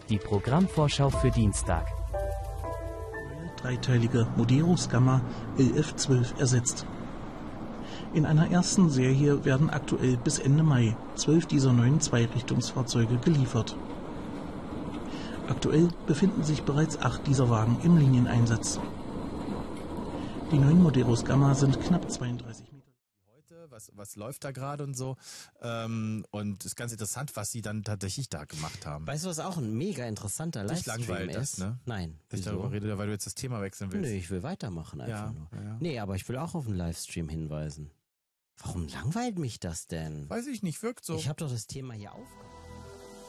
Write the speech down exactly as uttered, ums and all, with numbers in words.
Die Programmvorschau für Dienstag. Dreiteilige Moderus Gamma L F zwölf ersetzt. In einer ersten Serie werden aktuell bis Ende Mai zwölf dieser neuen Zweirichtungsfahrzeuge geliefert. Aktuell befinden sich bereits acht dieser Wagen im Linieneinsatz. Die neuen Moderus Gamma sind knapp zweiunddreißig Meter. Heute, was, was läuft da gerade und so. Ähm, und es ist ganz interessant, was sie dann tatsächlich da gemacht haben. Weißt du, was auch ein mega interessanter Dich Livestream langweilt das, ist? ne? Nein. Dass ich Wieso? darüber rede, weil du jetzt das Thema wechseln willst. Nö, ich will weitermachen einfach Ja, nur. ja. Nee, aber ich will auch auf einen Livestream hinweisen. Warum langweilt mich das denn? Weiß ich nicht, wirkt so. Ich habe doch das Thema hier aufgebaut.